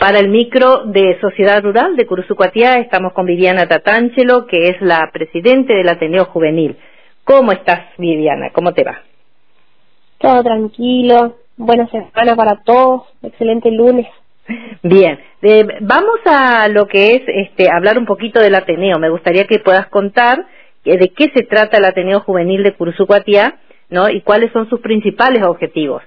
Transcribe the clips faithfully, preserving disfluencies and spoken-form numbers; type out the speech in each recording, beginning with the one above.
Para el micro de Sociedad Rural de Curuzucuatiá estamos con Viviana Tatánchelo, que es la presidente del Ateneo Juvenil. ¿Cómo estás, Viviana? ¿Cómo te va? Todo tranquilo, buena semana para todos, excelente lunes. Bien, eh, vamos a lo que es este, hablar un poquito del Ateneo. Me gustaría que puedas contar eh, de qué se trata el Ateneo Juvenil de Curuzucuatiá, ¿no? Y cuáles son sus principales objetivos.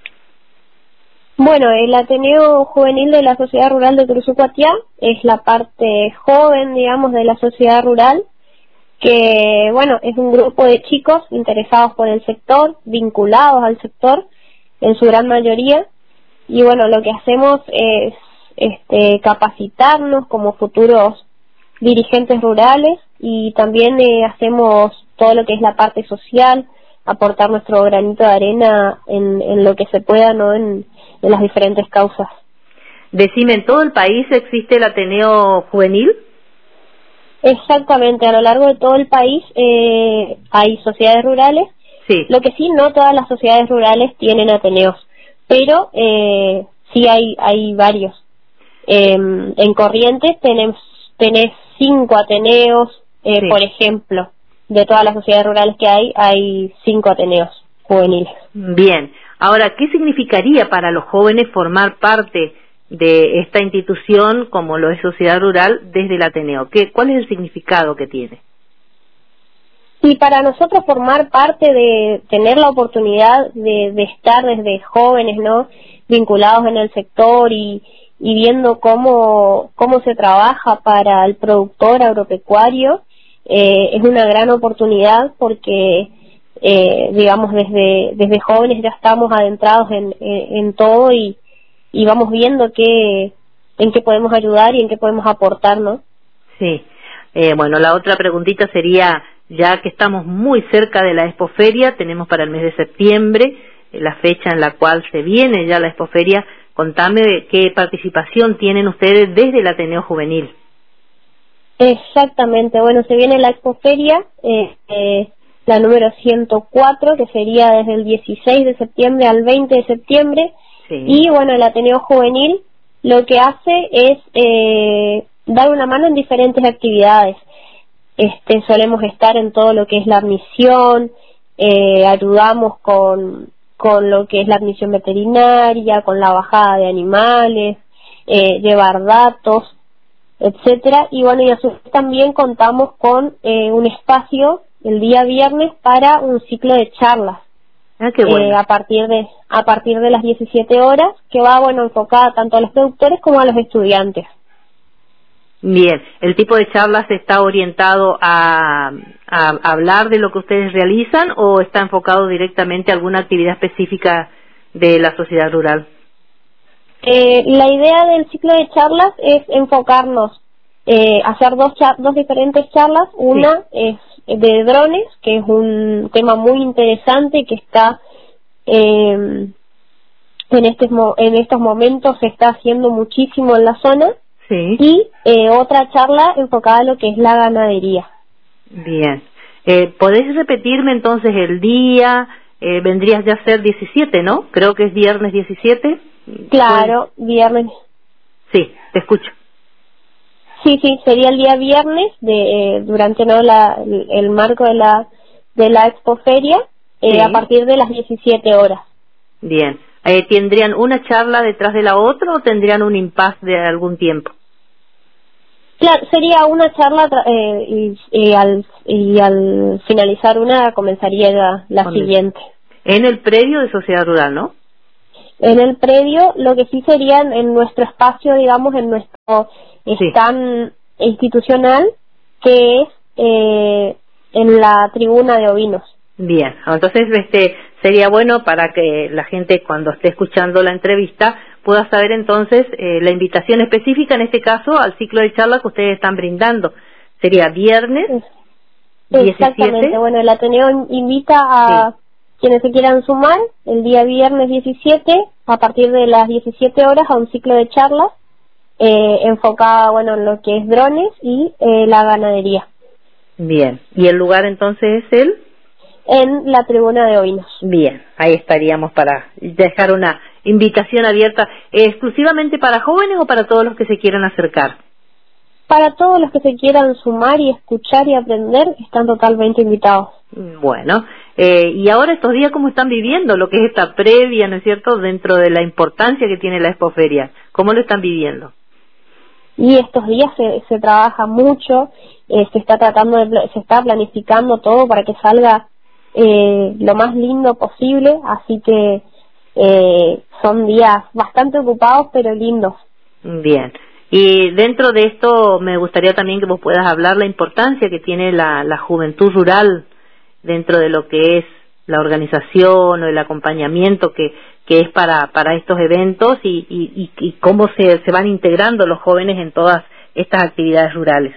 Bueno, el Ateneo Juvenil de la Sociedad Rural de Curuzucuatiá es la parte joven, digamos, de la sociedad rural, que, bueno, es un grupo de chicos interesados por el sector, vinculados al sector, en su gran mayoría, y bueno, lo que hacemos es este, capacitarnos como futuros dirigentes rurales, y también eh, hacemos todo lo que es la parte social, aportar nuestro granito de arena en, en lo que se pueda, ¿no?, en, en las diferentes causas. Decime, ¿en todo el país existe el Ateneo Juvenil? Exactamente, a lo largo de todo el país eh, hay sociedades rurales. Sí. Lo que sí, no todas las sociedades rurales tienen ateneos, pero eh, sí hay hay varios. Eh, en Corrientes tenés, tenés cinco ateneos, eh, Sí. por ejemplo, de todas las sociedades rurales que hay, hay cinco ateneos juveniles. Bien, ahora, ¿qué significaría para los jóvenes formar parte de esta institución como lo es Sociedad Rural desde el Ateneo? ¿Qué, ¿Cuál es el significado que tiene? Y para nosotros formar parte de tener la oportunidad de, de estar desde jóvenes, ¿no?, vinculados en el sector y, y viendo cómo, cómo se trabaja para el productor agropecuario, eh, es una gran oportunidad porque, eh, digamos, desde, desde jóvenes ya estamos adentrados en, en, en todo y, y vamos viendo qué, en qué podemos ayudar y en qué podemos aportar, ¿no? Sí, eh, bueno, la otra preguntita sería, ya que estamos muy cerca de la Expoferia, tenemos para el mes de septiembre eh, la fecha en la cual se viene ya la Expoferia, contame qué participación tienen ustedes desde el Ateneo Juvenil. Exactamente, bueno, se viene la Expoferia, eh, eh, la número ciento cuatro, que sería desde el dieciséis de septiembre al veinte de septiembre, Sí. y bueno, el Ateneo Juvenil lo que hace es eh, dar una mano en diferentes actividades. Este, solemos estar en todo lo que es la admisión, eh, ayudamos con, con lo que es la admisión veterinaria, con la bajada de animales, eh, llevar datos, etcétera, y bueno, y a su vez también contamos con eh, un espacio el día viernes para un ciclo de charlas. Ah, qué bueno. Eh, a partir de a partir de las diecisiete horas, que va, bueno, enfocada tanto a los productores como a los estudiantes. Bien, ¿el tipo de charlas está orientado a, a hablar de lo que ustedes realizan o está enfocado directamente a alguna actividad específica de la sociedad rural? Eh, la idea del ciclo de charlas es enfocarnos, eh, hacer dos char dos diferentes charlas. Una sí. es de drones, que es un tema muy interesante que está eh, en, este, en estos momentos se está haciendo muchísimo en la zona. Sí. Y eh, otra charla enfocada a lo que es la ganadería. Bien. Eh, ¿Podés repetirme entonces el día? Eh, vendrías ya a ser diecisiete, ¿no? Creo que es viernes diecisiete. Claro, ¿Puedes? Viernes. Sí, te escucho. Sí, sí, sería el día viernes de eh, durante no la el, el marco de la de la Expoferia eh, sí. a partir de las diecisiete horas. Bien. Eh, ¿Tendrían una charla detrás de la otra o tendrían un impasse de algún tiempo? Claro, sería una charla eh, y, y, al, y al finalizar una comenzaría la, la siguiente. En el predio de Sociedad Rural, ¿no? En el predio, lo que sí sería en nuestro espacio, digamos, en nuestro sí. stand institucional, que es eh, en la tribuna de ovinos. Bien, entonces este sería bueno para que la gente cuando esté escuchando la entrevista pueda saber entonces eh, la invitación específica en este caso al ciclo de charla que ustedes están brindando. Sería viernes Exactamente, diecisiete. Bueno, el Ateneo invita a sí. quienes se quieran sumar el día viernes diecisiete a partir de las diecisiete horas a un ciclo de charlas eh, enfocada, bueno, en lo que es drones y eh, la ganadería. Bien, ¿y el lugar entonces es el? En la tribuna de ovinos. Bien, ahí estaríamos para dejar una invitación abierta, eh, exclusivamente para jóvenes o para todos los que se quieran acercar. Para todos los que se quieran sumar y escuchar y aprender, están totalmente invitados. Bueno, eh, y ahora estos días, ¿cómo están viviendo lo que es esta previa, ¿no es cierto?, dentro de la importancia que tiene la Expoferia? ¿Cómo lo están viviendo? Y estos días se, se trabaja mucho, eh, se está tratando de, se está planificando todo para que salga eh, lo más lindo posible, así que eh, son días bastante ocupados pero lindos. Bien. Y dentro de esto me gustaría también que vos puedas hablar la importancia que tiene la, la juventud rural dentro de lo que es la organización o el acompañamiento que, que es para, para estos eventos y, y, y cómo se, se van integrando los jóvenes en todas estas actividades rurales.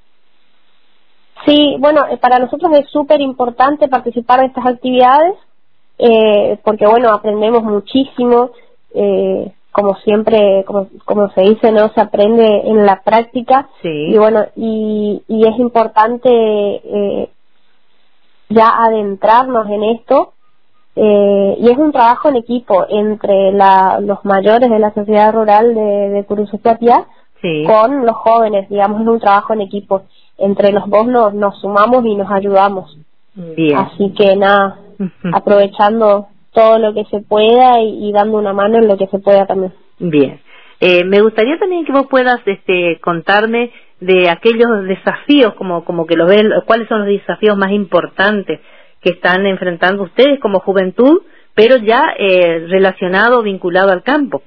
Sí, bueno, para nosotros es súper importante participar de estas actividades eh, porque, bueno, aprendemos muchísimo. Eh, como siempre, como, como se dice, no se aprende en la práctica. Sí. Y bueno, y, y es importante eh, ya adentrarnos en esto, eh, y es un trabajo en equipo entre la, los mayores de la sociedad rural de, de Curuzú-Patiá, sí, con los jóvenes, digamos, es un trabajo en equipo, entre los dos nos, nos sumamos y nos ayudamos. Bien. Así que nada, Uh-huh. aprovechando todo lo que se pueda y, y dando una mano en lo que se pueda también. Bien. Eh, me gustaría también que vos puedas este, contarme de aquellos desafíos, como, como que lo ven, cuáles son los desafíos más importantes que están enfrentando ustedes como juventud, pero ya eh, relacionado, vinculado al campo.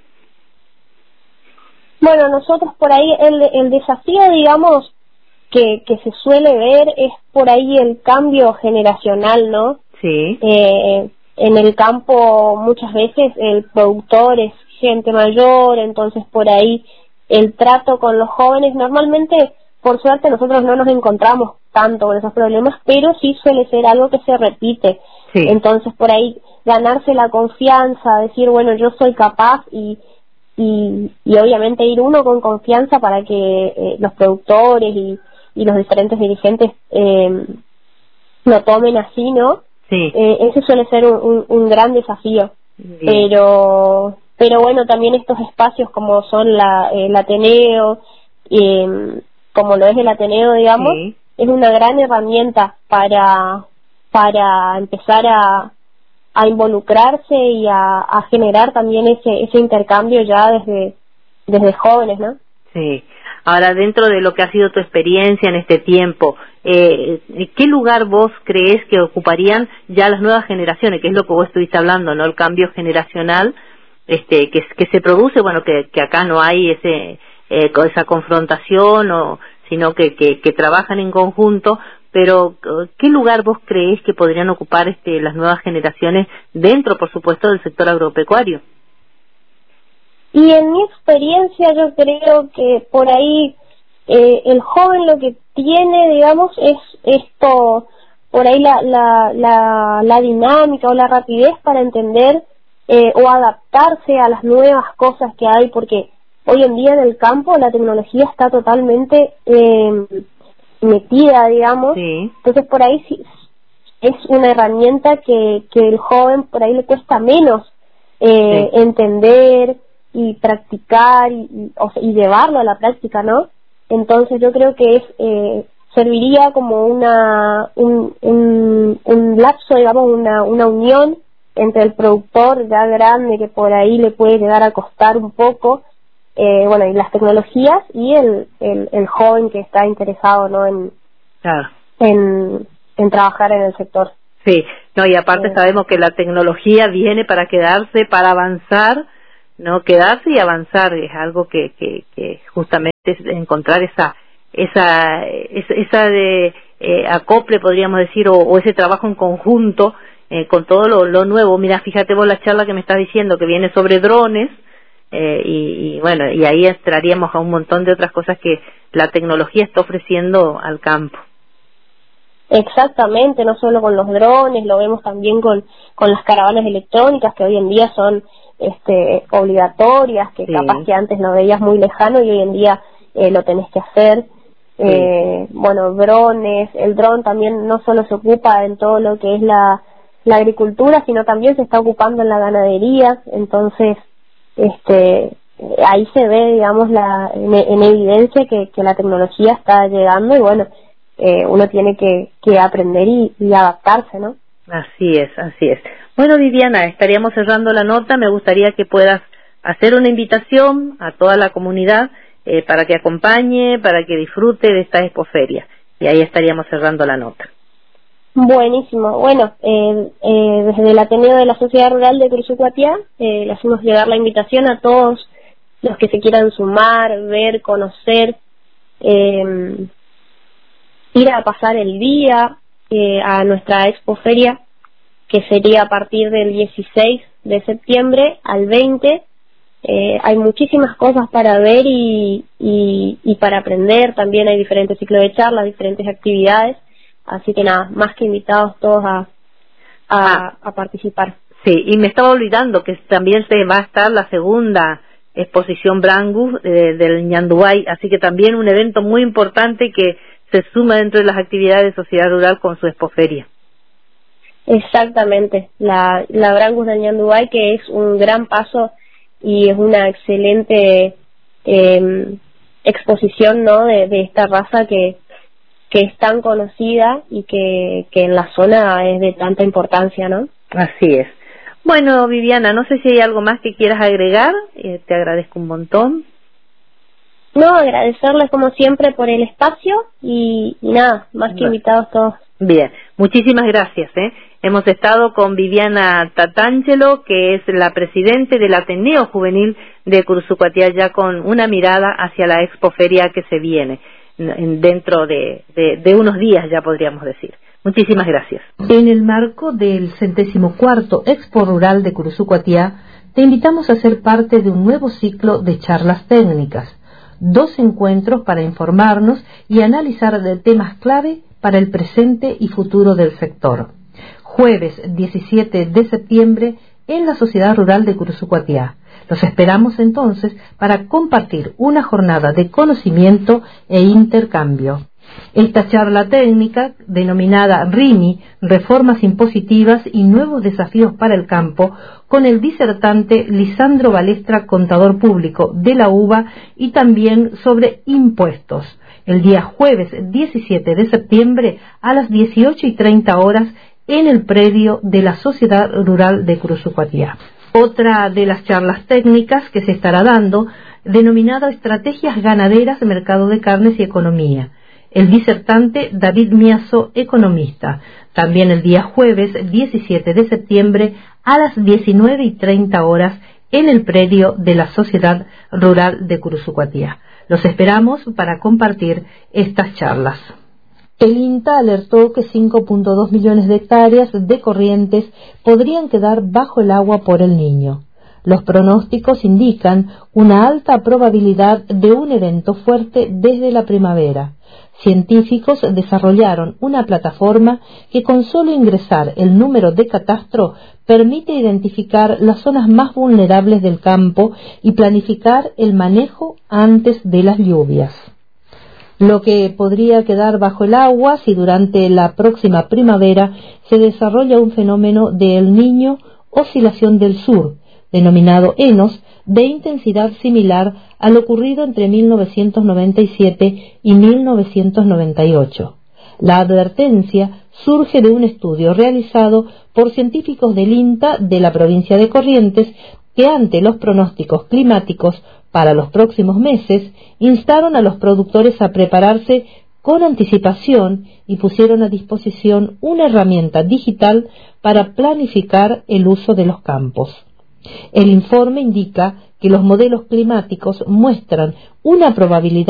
Bueno, nosotros por ahí, el, el desafío, digamos, que, que se suele ver es por ahí el cambio generacional, ¿no? Sí. Eh, en el campo muchas veces el productor es gente mayor, entonces por ahí el trato con los jóvenes, normalmente, por suerte, nosotros no nos encontramos tanto con esos problemas, pero sí suele ser algo que se repite. Sí. Entonces por ahí ganarse la confianza, decir, bueno, yo soy capaz y y, y obviamente ir uno con confianza para que eh, los productores y, y los diferentes dirigentes eh, lo tomen así, ¿no? Sí. Eh, ese suele ser un, un, un gran desafío. Bien. Pero pero bueno, también estos espacios como son la el Ateneo, eh, como lo es el Ateneo, digamos, sí, es una gran herramienta para para empezar a a involucrarse y a, a generar también ese ese intercambio ya desde desde jóvenes, ¿no? Sí. Ahora, dentro de lo que ha sido tu experiencia en este tiempo, eh, ¿qué lugar vos crees que ocuparían ya las nuevas generaciones? Que es lo que vos estuviste hablando, ¿no? El cambio generacional este que, que se produce, bueno, que, que acá no hay ese eh, esa confrontación, o, sino que, que, que trabajan en conjunto, pero ¿qué lugar vos creés que podrían ocupar este las nuevas generaciones dentro, por supuesto, del sector agropecuario? Y en mi experiencia yo creo que por ahí eh, el joven lo que tiene, digamos, es esto, por ahí la, la, la, la dinámica o la rapidez para entender eh, o adaptarse a las nuevas cosas que hay, porque hoy en día en el campo la tecnología está totalmente eh, metida, digamos. Sí. Entonces por ahí sí, es una herramienta que, que el joven por ahí le cuesta menos eh, sí. entender y practicar y, y, o sea, y llevarlo a la práctica, ¿no? Entonces yo creo que es eh, serviría como una un, un, un lapso, digamos, una, una unión entre el productor ya grande que por ahí le puede llegar a costar un poco, eh, bueno, y las tecnologías, y el, el, el joven que está interesado, ¿no? En, claro. en, en trabajar en el sector. Sí, no, y aparte eh. sabemos que la tecnología viene para quedarse, para avanzar, no quedarse y avanzar, es algo que que, que justamente es encontrar esa esa esa, esa de eh, acople, podríamos decir, o, o ese trabajo en conjunto eh, con todo lo, lo nuevo. Mira, fíjate vos la charla que me estás diciendo que viene sobre drones eh, y, y bueno, y ahí entraríamos a un montón de otras cosas que la tecnología está ofreciendo al campo. Exactamente, no solo con los drones, lo vemos también con con las caravanas electrónicas que hoy en día son este obligatorias, que sí. capaz que antes lo veías muy lejano y hoy en día eh, lo tenés que hacer. Sí. Eh, bueno, drones, el dron también no solo se ocupa en todo lo que es la la agricultura, sino también se está ocupando en la ganadería. Entonces, este, ahí se ve, digamos, la, en, en evidencia que, que la tecnología está llegando y bueno, eh, uno tiene que, que aprender y, y adaptarse, ¿no? Así es, así es. Bueno, Viviana, estaríamos cerrando la nota. Me gustaría que puedas hacer una invitación a toda la comunidad eh, para que acompañe, para que disfrute de esta expoferia. Y ahí estaríamos cerrando la nota. Buenísimo. Bueno, eh, eh, desde el Ateneo de la Sociedad Rural de Cruzucuatiá eh, le hacemos llegar la invitación a todos los que se quieran sumar, ver, conocer, eh, ir a pasar el día eh, a nuestra expoferia, que sería a partir del dieciséis de septiembre al veinte. Eh, hay muchísimas cosas para ver y, y, y para aprender. También hay diferentes ciclos de charlas, diferentes actividades. Así que nada, más que invitados todos a, a, ah, a participar. Sí, y me estaba olvidando que también se va a estar la segunda exposición Brangus eh, del Ñandúay, así que también un evento muy importante que se suma dentro de las actividades de Sociedad Rural con su expoferia. Exactamente, la, la Brangus del Ñandúay, que es un gran paso y es una excelente eh, exposición, ¿no?, de, de esta raza que que es tan conocida y que, que en la zona es de tanta importancia, ¿no? Así es. Bueno, Viviana, no sé si hay algo más que quieras agregar. Eh, te agradezco un montón. No, agradecerles como siempre por el espacio y, y nada, más que invitados todos. Bien, muchísimas gracias. ¿eh? Hemos estado con Viviana Tatangelo, que es la presidente del Ateneo Juvenil de Cruzucuatiá, ya con una mirada hacia la expoferia que se viene dentro de, de, de unos días, ya podríamos decir. Muchísimas gracias. En el marco del centésimo cuarto Expo Rural de Cruzucuatiá, te invitamos a ser parte de un nuevo ciclo de charlas técnicas, dos encuentros para informarnos y analizar de temas clave para el presente y futuro del sector. Jueves diecisiete de septiembre en la Sociedad Rural de Cruzucuatiá. Los esperamos entonces para compartir una jornada de conocimiento e intercambio. Esta charla técnica, denominada RIMI, Reformas Impositivas y Nuevos Desafíos para el Campo, con el disertante Lisandro Balestra, contador público de la U B A, y también sobre impuestos, el día jueves diecisiete de septiembre a las dieciocho y treinta horas en el predio de la Sociedad Rural de Cruzucuatiá. Otra de las charlas técnicas que se estará dando, denominada Estrategias Ganaderas, Mercado de Carnes y Economía. El disertante David Miazo, economista. También el día jueves diecisiete de septiembre a las diecinueve y treinta horas en el predio de la Sociedad Rural de Cruzucuatiá. Los esperamos para compartir estas charlas. El INTA alertó que cinco punto dos millones de hectáreas de corrientes podrían quedar bajo el agua por el Niño. Los pronósticos indican una alta probabilidad de un evento fuerte desde la primavera. Científicos desarrollaron una plataforma que con solo ingresar el número de catastro permite identificar las zonas más vulnerables del campo y planificar el manejo antes de las lluvias. Lo que podría quedar bajo el agua si durante la próxima primavera se desarrolla un fenómeno de El Niño, oscilación del sur, denominado ENOS, de intensidad similar a lo ocurrido entre mil novecientos noventa y siete y mil novecientos noventa y ocho. La advertencia surge de un estudio realizado por científicos del INTA de la provincia de Corrientes que ante los pronósticos climáticos para los próximos meses instaron a los productores a prepararse con anticipación y pusieron a disposición una herramienta digital para planificar el uso de los campos. El informe indica que los modelos climáticos muestran una probabilidad